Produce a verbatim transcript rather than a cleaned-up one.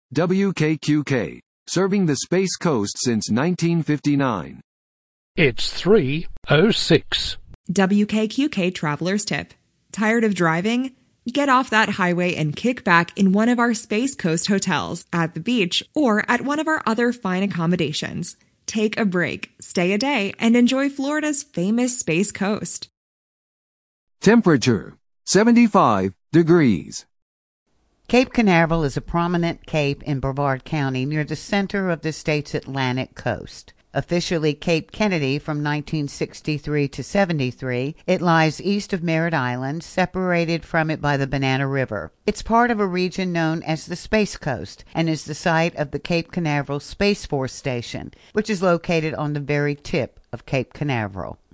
W K Q K, serving the Space Coast since nineteen fifty-nine. It's three oh six. W K Q K Traveler's Tip. Tired of driving? Get off that highway and kick back in one of our Space Coast hotels, at the beach, or at one of our other fine accommodations. Take a break, stay a day, and enjoy Florida's famous Space Coast. Temperature, seventy-five degrees. Cape Canaveral is a prominent cape in Brevard County near the center of the state's Atlantic coast. Officially Cape Kennedy from nineteen sixty-three to seventy-three, it lies east of Merritt Island, separated from it by the Banana River. It's part of a region known as the Space Coast and is the site of the Cape Canaveral Space Force Station, which is located on the very tip of Cape Canaveral.